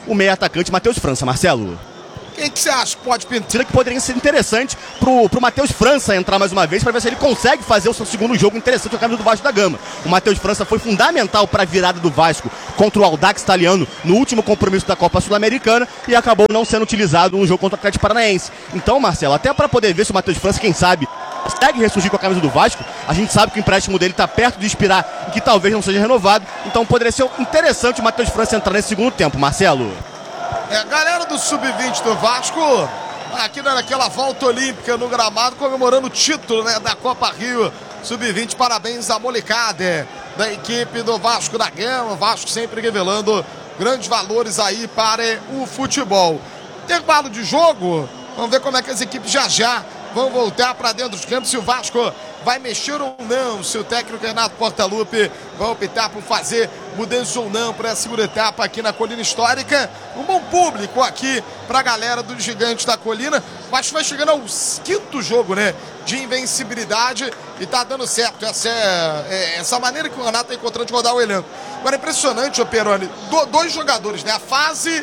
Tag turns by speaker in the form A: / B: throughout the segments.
A: o meia atacante Matheus França, Marcelo.
B: Quem que você acha que pode pintar?
A: Que poderia ser interessante pro Matheus França entrar mais uma vez para ver se ele consegue fazer o seu segundo jogo interessante com a camisa do Vasco da Gama. O Matheus França foi fundamental para a virada do Vasco contra o Audax italiano no último compromisso da Copa Sul-Americana e acabou não sendo utilizado no jogo contra o Atlético Paranaense. Então, Marcelo, até para poder ver se o Matheus França, quem sabe, consegue ressurgir com a camisa do Vasco, a gente sabe que o empréstimo dele está perto de expirar e que talvez não seja renovado, então poderia ser interessante o Matheus França entrar nesse segundo tempo, Marcelo.
B: Galera do Sub-20 do Vasco, aqui naquela volta olímpica no gramado, comemorando o título, né, da Copa Rio Sub-20. Parabéns à molecada da equipe do Vasco da Gama. O Vasco sempre revelando grandes valores aí para o futebol. Intervalo de jogo, vamos ver como é que as equipes já vão voltar para dentro dos campos, se o Vasco vai mexer ou não, se o técnico Renato Portaluppi vai optar por fazer mudança ou não para a segunda etapa aqui na Colina Histórica. Um bom público aqui para a galera dos Gigantes da Colina. O Vasco vai chegando ao quinto jogo, né, de invencibilidade e tá dando certo. Essa maneira que o Renato está encontrando de rodar o elenco. Agora é impressionante, ô Peroni, dois jogadores, né, a fase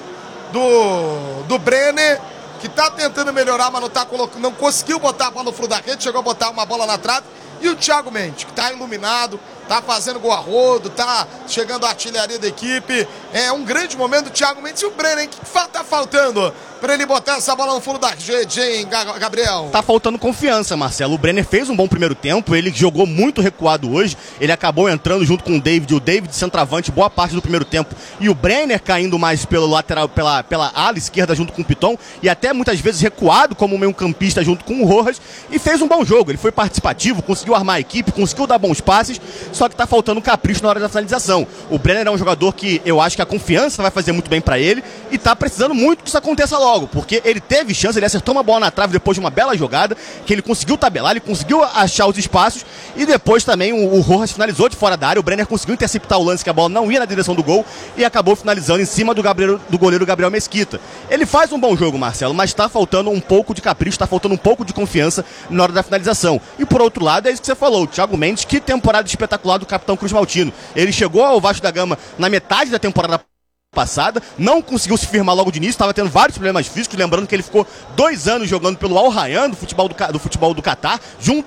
B: do Brenner, que tá tentando melhorar, mas não conseguiu botar a bola no fundo da rede, chegou a botar uma bola na trave. E o Thiago Mendes, que tá iluminado, tá fazendo gol a rodo, tá chegando a artilharia da equipe. É um grande momento do Thiago Mendes. E o Brenner, o que tá faltando para ele botar essa bola no fundo da rede, hein, Gabriel?
A: Tá faltando confiança, Marcelo. O Brenner fez um bom primeiro tempo, ele jogou muito recuado hoje, ele acabou entrando junto com o David centroavante boa parte do primeiro tempo, e o Brenner caindo mais pelo lateral, pela ala esquerda junto com o Piton, e até muitas vezes recuado como meio campista junto com o Rojas, e fez um bom jogo. Ele foi participativo, conseguiu armar a equipe, conseguiu dar bons passes, só que tá faltando capricho na hora da finalização. O Brenner é um jogador que eu acho que a confiança vai fazer muito bem pra ele, e tá precisando muito que isso aconteça logo, porque ele teve chance, ele acertou uma bola na trave depois de uma bela jogada, que ele conseguiu tabelar, ele conseguiu achar os espaços, e depois também o Rojas finalizou de fora da área. O Brenner conseguiu interceptar o lance, que a bola não ia na direção do gol, e acabou finalizando em cima do goleiro Gabriel Mesquita. Ele faz um bom jogo, Marcelo, mas tá faltando um pouco de capricho, tá faltando um pouco de confiança na hora da finalização. E por outro lado, é isso que você falou, o Thiago Mendes, que temporada espetacular do capitão Cruz Maltino. Ele chegou ao Vasco da Gama na metade da temporada passada, não conseguiu se firmar logo de início, estava tendo vários problemas físicos, lembrando que ele ficou 2 anos jogando pelo Al Rayyan do futebol do Catar, junto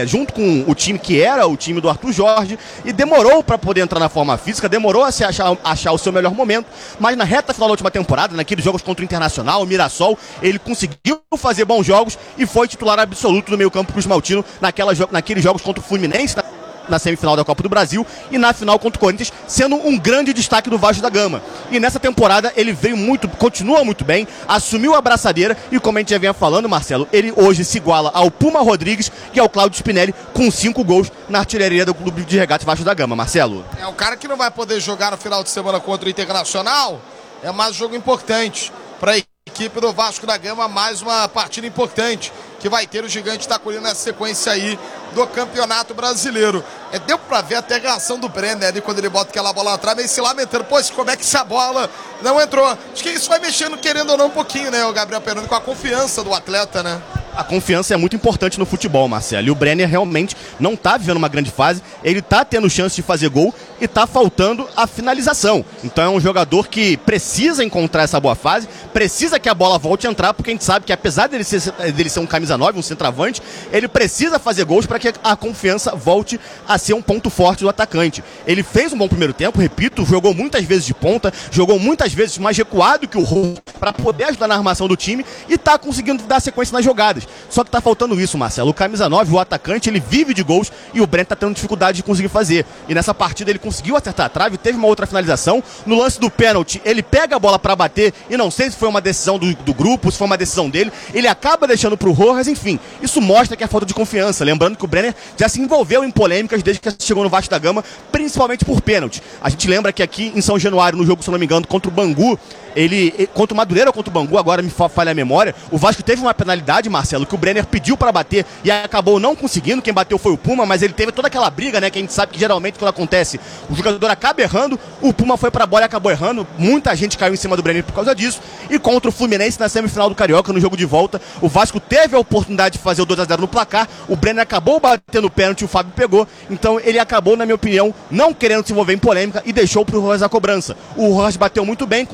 A: com o time que era o time do Arthur Jorge, e demorou para poder entrar na forma física, demorou a achar o seu melhor momento, mas na reta final da última temporada, naqueles jogos contra o Internacional, o Mirassol, ele conseguiu fazer bons jogos e foi titular absoluto no meio campo Cruz Maltino naqueles jogos contra o Fluminense, na semifinal da Copa do Brasil e na final contra o Corinthians, sendo um grande destaque do Vasco da Gama. E nessa temporada ele continua muito bem, assumiu a braçadeira e, como a gente já vinha falando, Marcelo, ele hoje se iguala ao Puma Rodrigues e ao Cláudio Spinelli com 5 gols na artilharia do Clube de Regatas Vasco da Gama, Marcelo.
B: É o cara que não vai poder jogar no final de semana contra o Internacional, é mais um jogo importante para a equipe do Vasco da Gama, mais uma partida importante que vai ter o Gigante da Colina nessa sequência aí do Campeonato Brasileiro. Deu pra ver até a reação do Brenner ali quando ele bota aquela bola atrás, meio se lamentando. Pô, como é que essa bola não entrou? Acho que isso vai mexendo, querendo ou não, um pouquinho, né, o Gabriel Peroni, com a confiança do atleta, né?
A: A confiança é muito importante no futebol, Marcelo. E o Brenner realmente não tá vivendo uma grande fase. Ele tá tendo chance de fazer gol e tá faltando a finalização. Então é um jogador que precisa encontrar essa boa fase, precisa que a bola volte a entrar, porque a gente sabe que apesar dele ser um camisa 9, um centroavante, ele precisa fazer gols para que a confiança volte a ser um ponto forte do atacante. Ele fez um bom primeiro tempo, repito, jogou muitas vezes de ponta, jogou muitas vezes mais recuado que o Rojas para poder ajudar na armação do time e tá conseguindo dar sequência nas jogadas. Só que tá faltando isso, Marcelo. O camisa 9, o atacante, ele vive de gols e o Brent tá tendo dificuldade de conseguir fazer. E nessa partida ele conseguiu acertar a trave, teve uma outra finalização. No lance do pênalti, ele pega a bola para bater e não sei se foi uma decisão do grupo, se foi uma decisão dele. Ele acaba deixando pro Rojas, enfim. Isso mostra que é falta de confiança. Lembrando que o Brenner já se envolveu em polêmicas desde que chegou no Vasco da Gama, principalmente por pênalti. A gente lembra que aqui em São Januário, no jogo, se não me engano, contra o Bangu, contra o Madureira ou contra o Bangu, agora me falha a memória, o Vasco teve uma penalidade, Marcelo, que o Brenner pediu para bater e acabou não conseguindo. Quem bateu foi o Puma, mas ele teve toda aquela briga, né, que a gente sabe que geralmente quando acontece, o jogador acaba errando, o Puma foi pra bola e acabou errando, muita gente caiu em cima do Brenner por causa disso. E contra o Fluminense na semifinal do Carioca, no jogo de volta, o Vasco teve a oportunidade de fazer o 2-0 no placar, o Brenner acabou batendo o pênalti, o Fábio pegou, então ele acabou, na minha opinião, não querendo se envolver em polêmica e deixou pro Rojas a cobrança. O Rojas bateu muito bem, conseguiu fazer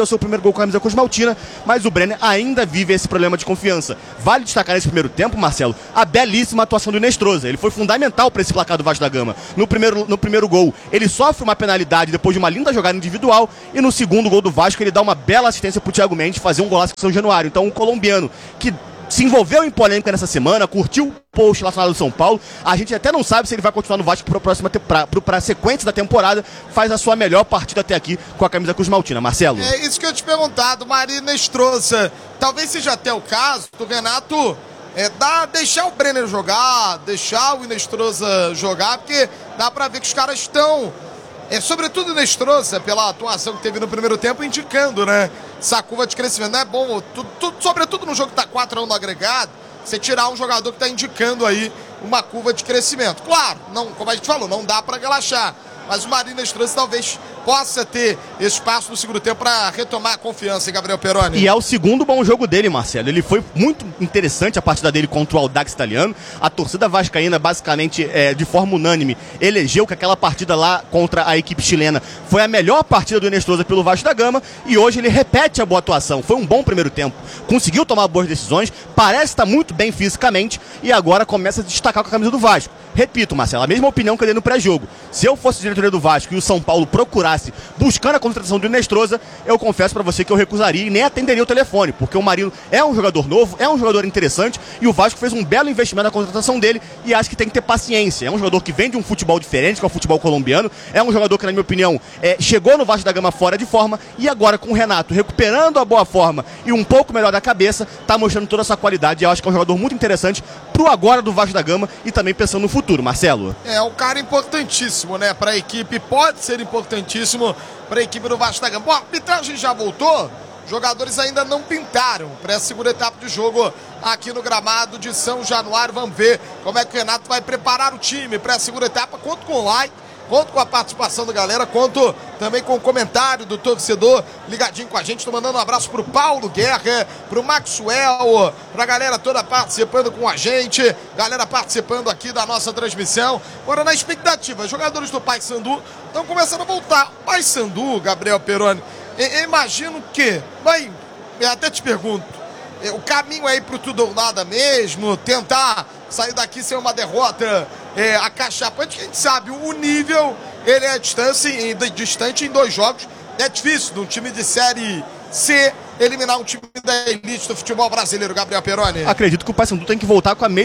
A: o seu primeiro gol com a camisa cosmaltina, mas o Brenner ainda vive esse problema de confiança. Vale destacar nesse primeiro tempo, Marcelo, a belíssima atuação do Inestrosa. Ele foi fundamental para esse placar do Vasco da Gama. No primeiro gol, ele sofre uma penalidade depois de uma linda jogada individual, e no segundo gol do Vasco, ele dá uma bela assistência pro Thiago Mendes fazer um golaço com São Januário. Então, um colombiano que se envolveu em polêmica nessa semana, curtiu o post relacionado ao São Paulo. A gente até não sabe se ele vai continuar no Vasco para a sequência da temporada. Faz a sua melhor partida até aqui com a camisa cosmaltina. Marcelo.
B: É isso que eu te perguntado, Maria Inestrosa. Talvez seja até o caso do Renato deixar o Brenner jogar, deixar o Inestrosa jogar, porque dá pra ver que os caras estão, sobretudo o Inestrosa, pela atuação que teve no primeiro tempo, indicando, né, essa curva de crescimento. Não é bom, sobretudo no jogo que tá 4-1 no agregado, você tirar um jogador que tá indicando aí uma curva de crescimento. Claro, não, como a gente falou, não dá pra relaxar, mas o Maria Inestrosa talvez possa ter espaço no segundo tempo para retomar a confiança em Gabriel Peroni.
A: E é o segundo bom jogo dele, Marcelo. Ele foi muito interessante a partida dele contra o Audax Italiano. A torcida vascaína, basicamente, de forma unânime, elegeu que aquela partida lá contra a equipe chilena foi a melhor partida do Inestrosa pelo Vasco da Gama, e hoje ele repete a boa atuação. Foi um bom primeiro tempo. Conseguiu tomar boas decisões, parece estar muito bem fisicamente, e agora começa a destacar com a camisa do Vasco. Repito, Marcelo, a mesma opinião que eu dei no pré-jogo. Se eu fosse diretoria do Vasco e o São Paulo procurasse buscando a contratação do Inestrosa, eu confesso pra você que eu recusaria e nem atenderia o telefone, porque o Marino é um jogador novo, é um jogador interessante, e o Vasco fez um belo investimento na contratação dele, e acho que tem que ter paciência. É um jogador que vem de um futebol diferente, que é o futebol colombiano, é um jogador que, na minha opinião, chegou no Vasco da Gama fora de forma, e agora com o Renato recuperando a boa forma e um pouco melhor da cabeça, tá mostrando toda essa qualidade, e eu acho que é um jogador muito interessante pro agora do Vasco da Gama e também pensando no futuro. Marcelo.
B: É um cara importantíssimo, né, pra equipe, pode ser importantíssimo para a equipe do Vasco da Gama. Bom, a arbitragem já voltou, jogadores ainda não pintaram para a segunda etapa de jogo aqui no gramado de São Januário. Vamos ver como é que o Renato vai preparar o time para a segunda etapa. Conto com o like, conto com a participação da galera, conto também com o comentário do torcedor ligadinho com a gente. Estou mandando um abraço pro Paulo Guerra, pro Maxwell, pra galera toda participando com a gente, galera participando aqui da nossa transmissão. Agora, na expectativa, jogadores do Paysandu estão começando a voltar. Paysandu, Gabriel Peroni, imagino que, bem, eu até te pergunto, o caminho aí pro tudo ou nada mesmo, tentar sair daqui sem uma derrota acachapante, que a gente sabe, o nível, ele é distante em 2 jogos. É difícil, num time de Série C, eliminar um time da elite do futebol brasileiro, Gabriel Peroni.
A: Acredito que o Paysandu tem que voltar com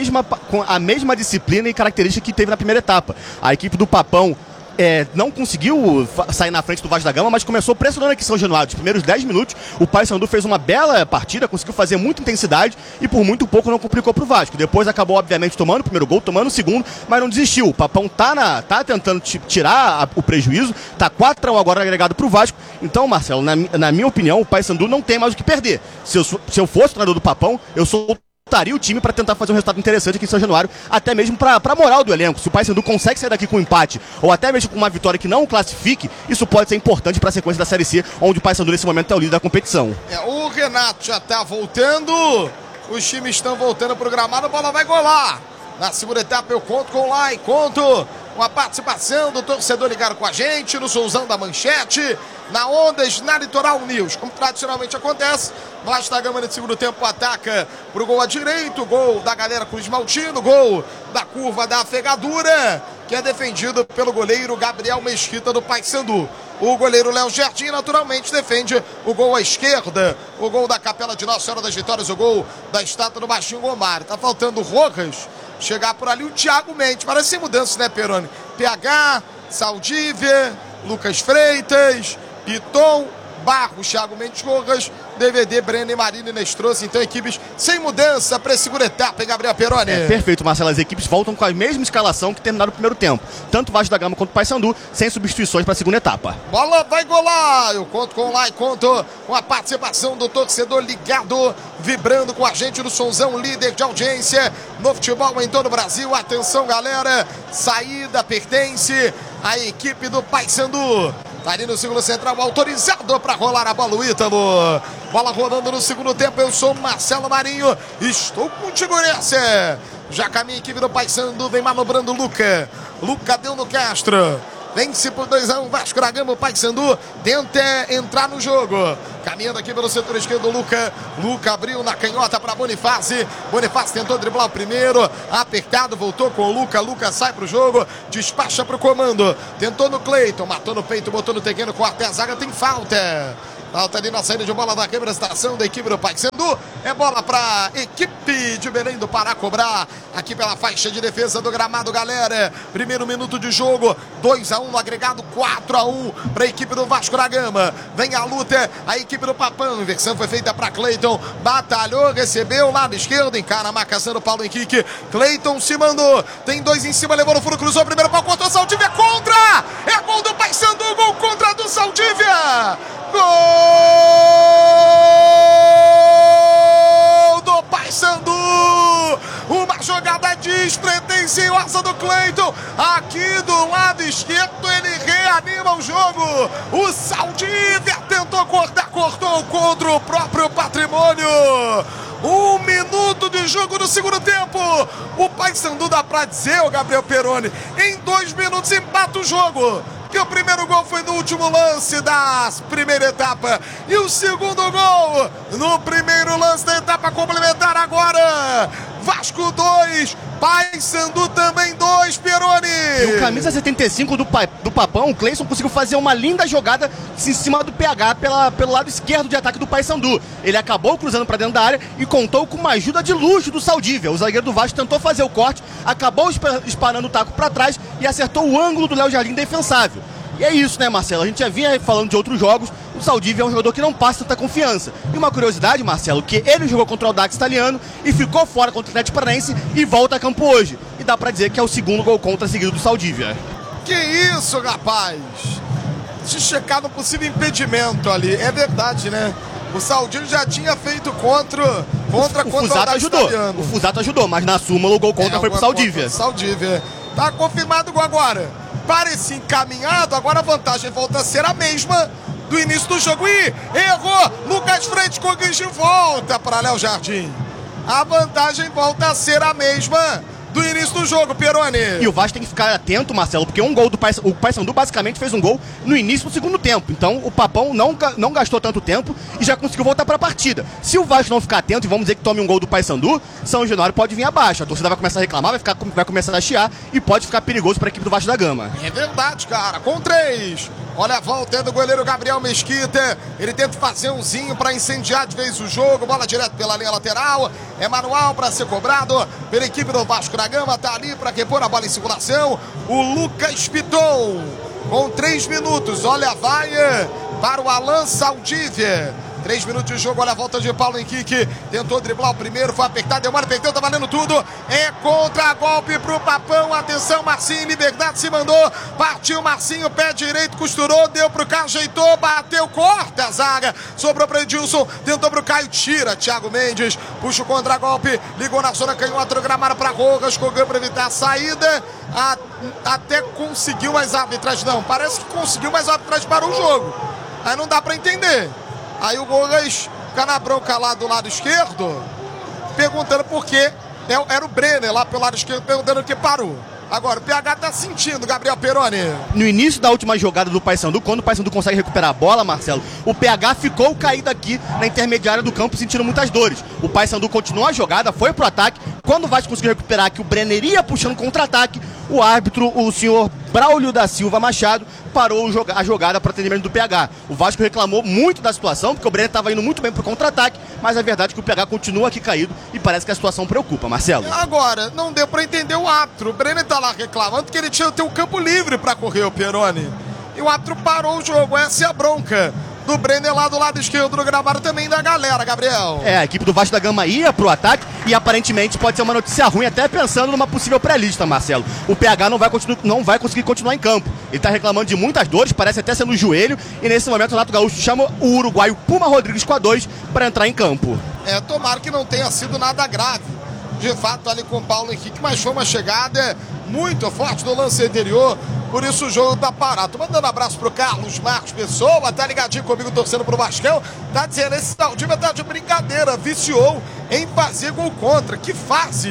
A: a mesma disciplina e característica que teve na primeira etapa. A equipe do Papão não conseguiu sair na frente do Vasco da Gama, mas começou pressionando aqui São Januário. Os primeiros 10 minutos, o Paysandu fez uma bela partida, conseguiu fazer muita intensidade e por muito pouco não complicou pro Vasco. Depois acabou, obviamente, tomando o primeiro gol, tomando o segundo, mas não desistiu. O Papão tá tentando tirar o prejuízo, tá 4-1 agora agregado pro Vasco. Então, Marcelo, na minha opinião, o Paysandu não tem mais o que perder. Se eu fosse treinador do Papão, eu soltaria o time para tentar fazer um resultado interessante aqui em São Januário, até mesmo para a moral do elenco. Se o Paysandu consegue sair daqui com um empate, ou até mesmo com uma vitória que não o classifique, isso pode ser importante para a sequência da Série C, onde o Paysandu nesse momento é o líder da competição.
B: O Renato já está voltando, os times estão voltando pro gramado, a bola vai golar. Na segunda etapa eu conto com o like, conto com a participação do torcedor ligado com a gente, no Souzão da Manchete, na Ondas, na Litoral News. Como tradicionalmente acontece, Vasco da Gama no segundo tempo ataca pro gol à direita, gol da galera Cruz Maltino, gol da curva da Fegadura, que é defendido pelo goleiro Gabriel Mesquita do Paysandu. O goleiro Léo Jardim naturalmente defende o gol à esquerda, o gol da Capela de Nossa Senhora das Vitórias, o gol da estátua do Baixinho Gomar. Tá faltando o Rojas chegar por ali, o Thiago Mendes, parece sem mudança, né, Peroni? PH, Saldívia, Lucas Freitas, Piton, Barros, Thiago Mendes, Rojas, DVD, Brenner, Marino e Inestrosa. Então, equipes sem mudança para a segunda etapa, hein, Gabriel Peroni?
A: Perfeito, Marcelo. As equipes voltam com a mesma escalação que terminaram o primeiro tempo. Tanto o Vasco da Gama quanto o Paysandu, sem substituições para a segunda etapa.
B: Bola vai golar! Eu conto com o like, conto com a participação do torcedor ligado, vibrando com a gente no Sonzão, líder de audiência no futebol em todo o Brasil. Atenção, galera, saída pertence à equipe do Paysandu. Tá ali no segundo central, autorizado para rolar a bola, o Ítalo. Bola rolando no segundo tempo, eu sou Marcelo Marinho, estou contigo nessa. Já caminha a equipe do Paysandu, vem manobrando o Luca. Luca deu no Castro. Vence por 2-1 Vasco da Gama. O Paysandu tenta entrar no jogo. Caminhando aqui pelo setor esquerdo o Luca. Luca abriu na canhota para Bonifácio. Bonifácio tentou driblar o primeiro. Apertado, voltou com o Luca. Luca sai para o jogo. Despacha para o comando. Tentou no Cleiton. Matou no peito, botou no terreno. Corta a zaga. Tem falta. Falta ali na saída de bola da câmera, estação da equipe do Paysandu. É bola para equipe de Belém do Pará cobrar aqui pela faixa de defesa do gramado, galera. Primeiro minuto de jogo, 2-1 no agregado, 4-1 para a equipe do Vasco da Gama. Vem a luta, a equipe do Papão. Inversão foi feita para Cleiton. Batalhou, recebeu, lado esquerdo, encara a marcação do Paulo Henrique. Cleiton se mandou, tem dois em cima, levou no fundo, cruzou, primeiro pau, cortou, Saldívia, contra! É gol do Paysandu, gol contra do Saldívia! Gol do Paysandu! Uma jogada despretensiosa do Cleiton. Aqui do lado esquerdo ele reanima o jogo. O Saldívia tentou cortar, cortou contra o próprio patrimônio. 1 minuto de jogo no segundo tempo. O Paysandu dá pra dizer, o Gabriel Peroni, em 2 minutos empata o jogo. Que o primeiro gol foi no último lance da primeira etapa. E o segundo gol no primeiro lance da etapa complementar agora. Vasco 2, Paysandu também 2, Peroni.
A: E o camisa 75 do Papão, o Cleison, conseguiu fazer uma linda jogada em cima do PH pelo lado esquerdo de ataque do Paysandu. Ele acabou cruzando para dentro da área e contou com uma ajuda de luxo do Saldívia. O zagueiro do Vasco tentou fazer o corte, acabou disparando o taco para trás e acertou o ângulo do Léo Jardim defensável. E é isso, né, Marcelo? A gente já vinha falando de outros jogos. O Saldívia é um jogador que não passa tanta confiança. E uma curiosidade, Marcelo, que ele jogou contra o Audax italiano e ficou fora contra o Atlético Paranaense e volta a campo hoje. E dá pra dizer que é o segundo gol contra seguido do Saldívia.
B: Que isso, rapaz! Se checar no possível impedimento ali. É verdade, né? O Saldívia já tinha feito contra o
A: Fusato ajudou. Italiano. O Fusato ajudou, mas na súmula o gol contra foi pro Saldívia.
B: Saldívia. Tá confirmado o gol agora. Parecia encaminhado, agora a vantagem volta a ser a mesma do início do jogo. E errou, Lucas Frente corrigiu, volta para Léo Jardim. A vantagem volta a ser a mesma do início do jogo, Peroni.
A: E o Vasco tem que ficar atento, Marcelo, porque um gol do o Paysandu basicamente fez um gol no início do segundo tempo. Então o Papão não gastou tanto tempo e já conseguiu voltar para a partida. Se o Vasco não ficar atento e vamos dizer que tome um gol do Paysandu, São Januário pode vir abaixo. A torcida vai começar a reclamar, vai começar a chiar e pode ficar perigoso para a equipe do Vasco da Gama.
B: É verdade, cara. Com 3. Olha a volta do goleiro Gabriel Mesquita. Ele tenta fazer umzinho para incendiar de vez o jogo. Bola direto pela linha lateral. É manual para ser cobrado pela equipe do Vasco da Gama. Tá ali para repor a bola em circulação. O Lucas Piton. Com 3 minutos. Olha a vaia para o Alan Saldívia. 3 minutos de jogo, olha a volta de Paulo Henrique. Tentou driblar o primeiro, foi apertado, deu mano, perdeu, tá valendo tudo. É contra-golpe pro Papão. Atenção, Marcinho, liberdade se mandou. Partiu Marcinho, pé direito, costurou, deu pro Caio, ajeitou, bateu, corta a zaga. Sobrou pro Edilson, tentou pro Caio, tira. Thiago Mendes, puxa o contra-golpe, ligou na zona canhota do gramado pra Rojas, correu pra evitar a saída. Até conseguiu, mas a arbitragem não. Parece que conseguiu, mas a arbitragem parou o jogo. Aí não dá pra entender. Aí o Gogas fica na bronca lá do lado esquerdo, perguntando por quê. Era o Brenner lá pelo lado esquerdo, perguntando o que parou. Agora, o PH tá sentindo, Gabriel Peroni.
A: No início da última jogada do Paysandu, quando o Paysandu consegue recuperar a bola, Marcelo, o PH ficou caído aqui na intermediária do campo, sentindo muitas dores. O Paysandu continuou a jogada, foi pro ataque. Quando o Vasco conseguiu recuperar, que o Brenner ia puxando contra-ataque, o árbitro, o senhor Braulio da Silva Machado, parou a jogada para atendimento do PH. O Vasco reclamou muito da situação, porque o Brenner estava indo muito bem pro contra-ataque, mas a verdade é que o PH continua aqui caído e parece que a situação preocupa, Marcelo.
B: Agora, não deu para entender o árbitro. O Brenner tá lá reclamando que ele tinha que ter um campo livre para correr, o Peroni. E o árbitro parou o jogo, essa é a bronca do Brenner lá do lado esquerdo do gramado, também da galera, Gabriel.
A: A equipe do Vasco da Gama ia pro ataque e aparentemente pode ser uma notícia ruim, até pensando numa possível pré-lista, Marcelo. O PH não vai conseguir continuar em campo. Ele tá reclamando de muitas dores, parece até ser no joelho, e nesse momento o Renato Gaúcho chama o uruguaio Puma Rodrigues com a 2 para entrar em campo.
B: Tomara que não tenha sido nada grave, de fato, ali com o Paulo Henrique, mas foi uma chegada muito forte no lance anterior. Por isso o jogo tá parado. Tô mandando um abraço pro Carlos Marcos Pessoa, tá ligadinho comigo, torcendo pro Vascão. Tá dizendo, esse Saldívia tá de brincadeira, viciou em fazer gol contra. Que fase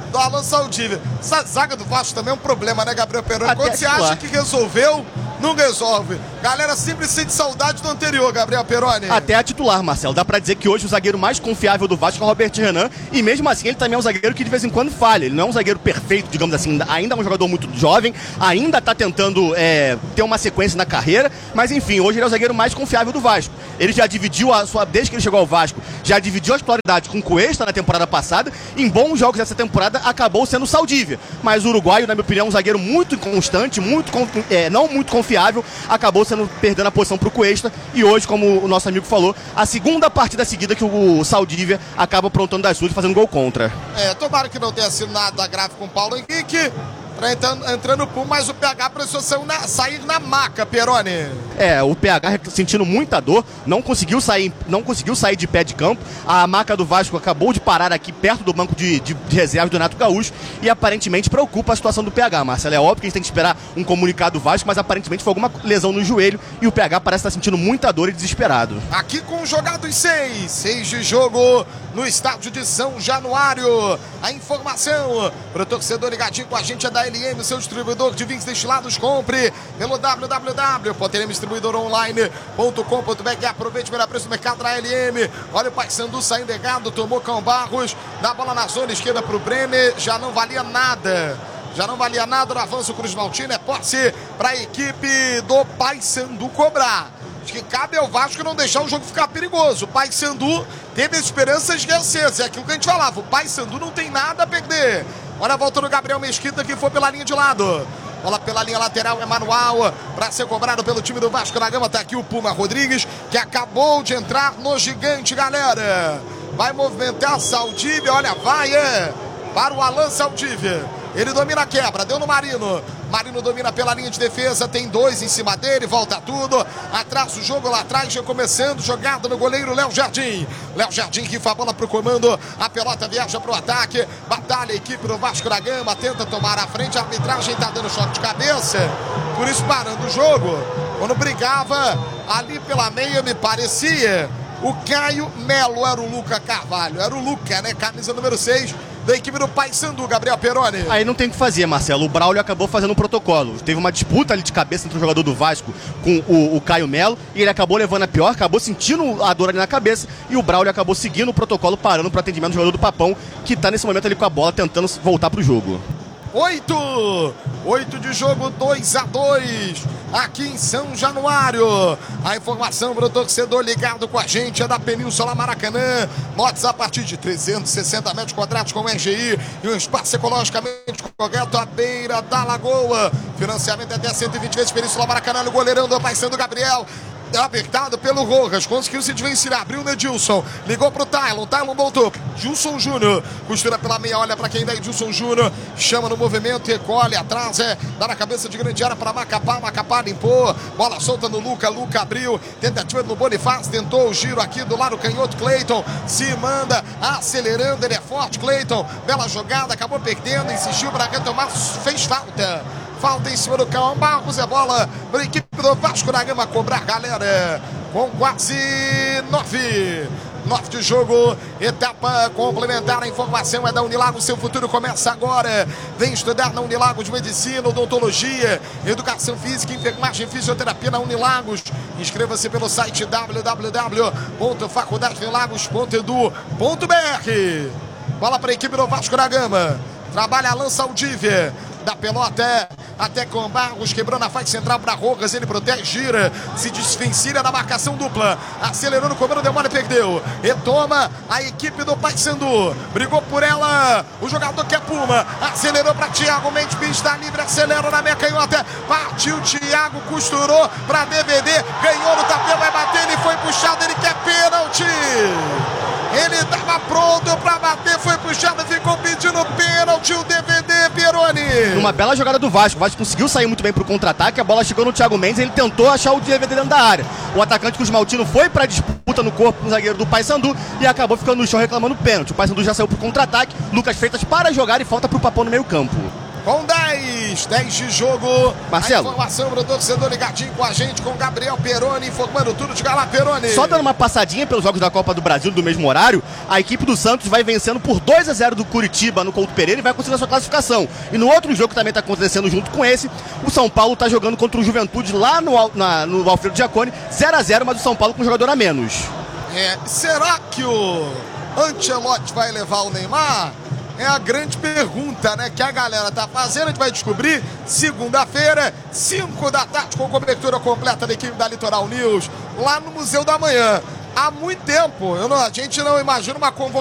B: do Alan Saldívia. Essa zaga do Vasco também é um problema, né, Gabriel Peroni? Quando você acha que resolveu, não resolve. Galera sempre sente saudade do anterior, Gabriel Peroni.
A: Até a titular, Marcelo. Dá pra dizer que hoje o zagueiro mais confiável do Vasco é o Robert Renan. E mesmo assim, ele também é um zagueiro que de vez em quando falha. Ele não é um zagueiro perfeito, digamos assim. Ainda é um jogador muito jovem. Ainda tá tentando ter uma sequência na carreira. Mas enfim, hoje ele é o zagueiro mais confiável do Vasco. Ele já dividiu desde que ele chegou ao Vasco, já dividiu a titularidade com o Cuesta na temporada passada. Em bons jogos dessa temporada, acabou sendo o Saldívia. Mas o uruguaio, na minha opinião, é um zagueiro muito inconstante, não muito confiável. Acabou perdendo a posição pro Cuesta. E hoje, como o nosso amigo falou, a segunda partida seguida que o Saldívia acaba aprontando das suas e fazendo gol contra.
B: Tomara que não tenha sido nada grave com o Paulo Henrique. Entrando pro, mas o PH precisou sair na maca, Peroni.
A: O PH sentindo muita dor, não conseguiu sair de pé de campo. A maca do Vasco acabou de parar aqui perto do banco de reservas do Renato Gaúcho e aparentemente preocupa a situação do PH, Marcelo. É óbvio que a gente tem que esperar um comunicado do Vasco, mas aparentemente foi alguma lesão no joelho e o PH parece estar sentindo muita dor e desesperado.
B: Aqui com jogados 6 de jogo no estádio de São Januário. A informação para o torcedor ligadinho com a gente é da LM, seu distribuidor de vinhos destilados. Compre pelo www.lmdistribuidoronline.com.br. Aproveite o melhor preço do mercado da LM. Olha o Paysandu saindo errado, tomou Cão Barros, dá a bola na zona esquerda para o Brenner, já não valia nada no avanço. Cruz Maltino, é posse para a equipe do Paysandu cobrar. Acho que cabe ao Vasco não deixar o jogo ficar perigoso. O Paysandu teve esperanças de acesa, é aquilo que a gente falava, o Paysandu não tem nada a perder. Olha a volta do Gabriel Mesquita, que foi pela linha de lado. Bola pela linha lateral, é manual para ser cobrado pelo time do Vasco da Gama. Tá aqui o Puma Rodrigues, que acabou de entrar no gigante, galera. Vai movimentar Saldívia, olha, para o Alan Saldívia. Ele domina a quebra, deu no Marino. Marino domina pela linha de defesa, tem 2 em cima dele, volta tudo. Atrasa o jogo lá atrás, já começando, jogada no goleiro Léo Jardim. Léo Jardim rifa a bola pro comando, a pelota viaja pro ataque. Batalha a equipe do Vasco da Gama, tenta tomar a frente, a arbitragem tá dando choque de cabeça. Por isso parando o jogo. Quando brigava ali pela meia, me parecia o Caio Melo, era o Luca Carvalho. Era o Luca, né? Camisa número 6. Da equipe do Paysandu, Gabriel Peroni.
A: Aí não tem o que fazer, Marcelo. O Braulio acabou fazendo um protocolo. Teve uma disputa ali de cabeça entre o jogador do Vasco com o Caio Melo e ele acabou levando a pior, acabou sentindo a dor ali na cabeça e o Braulio acabou seguindo o protocolo, parando para o atendimento do jogador do Papão, que está nesse momento ali com a bola, tentando voltar para o jogo.
B: 8 de jogo, 2-2 aqui em São Januário. A informação para o torcedor ligado com a gente é da Península Maracanã. Motos a partir de 360 metros quadrados com RGI e um espaço ecologicamente correto à beira da lagoa. Financiamento até 120 vezes. Península Maracanã, o goleirão do Paysandu, Gabriel. Apertado pelo Rojas, conseguiu se desvencilhar, abriu o Edilson, ligou pro Tylon voltou, Gilson Júnior, costura pela meia, olha pra quem dá Edilson Júnior, chama no movimento, recolhe atrás, dá na cabeça de grande área pra Macapá limpou, bola solta no Luca abriu, tentativa no Bonifácio, tentou o giro aqui do lado canhoto, Cleiton se manda, acelerando, ele é forte, Cleiton, bela jogada, acabou perdendo, insistiu pra retomar, fez falta em cima do Cão Barros, é bola para a equipe do Vasco da Gama cobrar, galera, com quase 9 de jogo, etapa complementar. A informação é da Unilago, seu futuro começa agora. Vem estudar na Unilago de Medicina, Odontologia, Educação Física, Enfermagem e Fisioterapia na Unilagos. Inscreva-se pelo site www.faculdadeunilagos.edu.br. Bola para a equipe do Vasco da Gama, trabalha Alan Saldívia. Da pelota até com Barros, quebrando a faixa central para Rojas, ele protege, gira, se desvencilha da marcação dupla, acelerou no comando, deu mole e perdeu, retoma a equipe do Paysandu, brigou por ela, o jogador que é Puma, acelerou para Thiago Mendes, pista livre, acelera na meia canhota, partiu Thiago, costurou para DVD, ganhou no tapete, vai bater, ele foi puxado, ele quer pênalti. Ele estava pronto para bater, foi puxado, ficou pedindo pênalti, o DVD, Peroni.
A: Uma bela jogada do Vasco. O Vasco conseguiu sair muito bem pro contra-ataque, a bola chegou no Thiago Mendes, ele tentou achar o DVD dentro da área. O atacante Cruz Maltino foi para disputa no corpo com o zagueiro do Paysandu e acabou ficando no chão reclamando pênalti. O Paysandu já saiu pro contra-ataque, Lucas Freitas para jogar e falta pro Papão no meio campo.
B: com 10 de jogo.
A: Marcelo.
B: A informação para o torcedor ligadinho com a gente, com Gabriel Peroni, informando tudo de Galá Peroni.
A: Só dando uma passadinha pelos jogos da Copa do Brasil do mesmo horário, a equipe do Santos vai vencendo por 2-0 do Curitiba no Couto Pereira e vai conseguir a sua classificação. E no outro jogo que também está acontecendo junto com esse, o São Paulo está jogando contra o Juventude lá no Alfredo Giacone, 0-0, mas o São Paulo com um jogador a menos.
B: Será que o Ancelotti vai levar o Neymar? É a grande pergunta, né, que a galera tá fazendo. A gente vai descobrir segunda-feira, 5 da tarde, com cobertura completa da equipe da Litoral News, lá no Museu da Manhã. Há muito tempo, a gente não imagina uma convocação